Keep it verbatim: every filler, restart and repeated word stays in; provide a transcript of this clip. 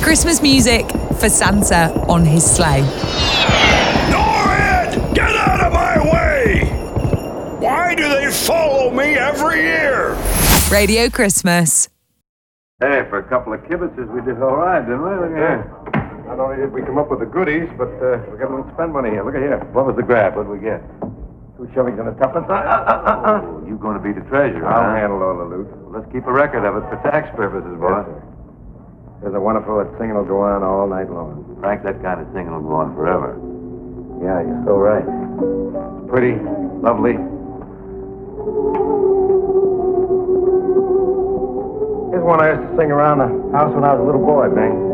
Christmas music for Santa on his sleigh. Norrid! Get out of my way! Why do they follow me every year? Radio Christmas. Hey, for a couple of kibitzes, we did all right, didn't we? Look at Yeah. here. Not only did we come up with the goodies, but uh, we got a little spend money here. Look at here. What was the grab? What did we get? Two shillings and a tuppence. Uh, uh, uh, uh. Oh, you going to be the treasurer, I'll huh? handle all the loot. Let's keep a record of it for tax purposes, boy. Yes, sir. There's a wonderful that singing will go on all night long. Frank, that kind of singing will go on forever. Yeah, you're so right. It's pretty, lovely. Here's one I used to sing around the house when I was a little boy, Bing.